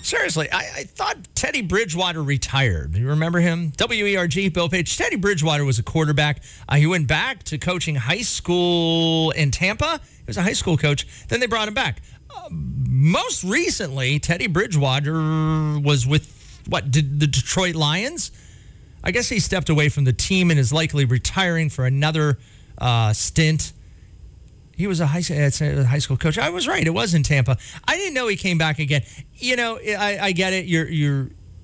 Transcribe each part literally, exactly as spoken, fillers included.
Seriously, I, I thought Teddy Bridgewater retired. You remember him? W E R G, Bill Page. Teddy Bridgewater was a quarterback. Uh, he went back to coaching high school in Tampa. He was a high school coach. Then they brought him back. Uh, most recently, Teddy Bridgewater was with, what, did the Detroit Lions? I guess he stepped away from the team and is likely retiring for another uh, stint. He was a high, a high school coach. I was right. It was in Tampa. I didn't know he came back again. You know, I, I get it. You're you're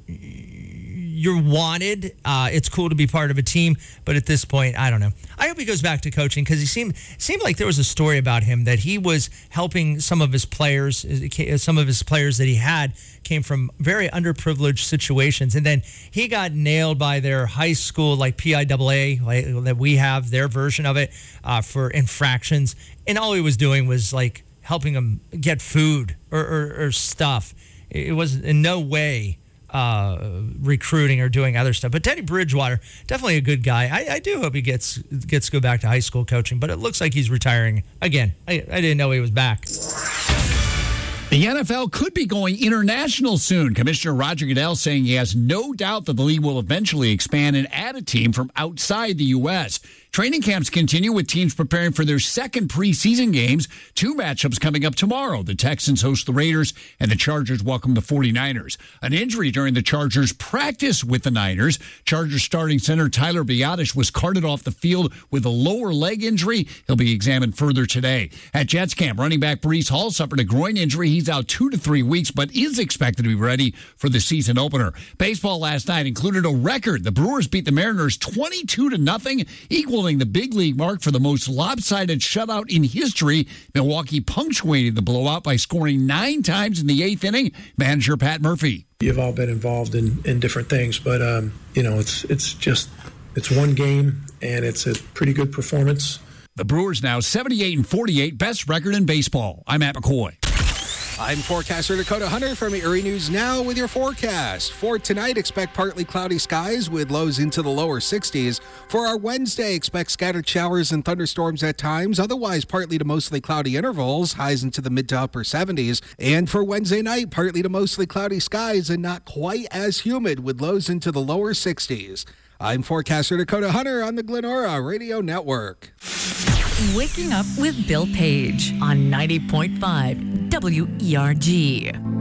you're wanted. Uh, it's cool to be part of a team, but at this point, I don't know. I hope he goes back to coaching because he seemed seemed like there was a story about him that he was helping some of his players. Some of his players that he had came from very underprivileged situations, and then he got nailed by their high school, like P I A A, like, that we have their version of it uh, for infractions, and all he was doing was like helping them get food or, or, or stuff. It was in no way uh, recruiting or doing other stuff. But Teddy Bridgewater, definitely a good guy. I, I do hope he gets gets to go back to high school coaching, but it looks like he's retiring again. I, I didn't know he was back. The N F L could be going international soon. Commissioner Roger Goodell saying he has no doubt that the league will eventually expand and add a team from outside the U S Training camps continue with teams preparing for their second preseason games. Two matchups coming up tomorrow. The Texans host the Raiders, and the Chargers welcome the forty-niners. An injury during the Chargers' practice with the Niners. Chargers starting center Tyler Biadasz was carted off the field with a lower leg injury. He'll be examined further today. At Jets camp, running back Breece Hall suffered a groin injury. He's out two to three weeks, but is expected to be ready for the season opener. Baseball last night included a record. The Brewers beat the Mariners twenty-two to nothing, equaling the big league mark for the most lopsided shutout in history. Milwaukee punctuated the blowout by scoring nine times in the eighth inning. Manager Pat Murphy. You've all been involved in, in different things, but um, you know, it's it's just it's one game and it's a pretty good performance. The Brewers now seventy-eight and forty-eight, best record in baseball. I'm Matt McCoy. I'm forecaster Dakota Hunter from Erie News Now with your forecast. For tonight, expect partly cloudy skies with lows into the lower sixties. For our Wednesday, expect scattered showers and thunderstorms at times. Otherwise, partly to mostly cloudy intervals, highs into the mid to upper seventies. And for Wednesday night, partly to mostly cloudy skies and not quite as humid with lows into the lower sixties. I'm forecaster Dakota Hunter on the Glenora Radio Network. Waking up with Bill Page on ninety point five W E R G.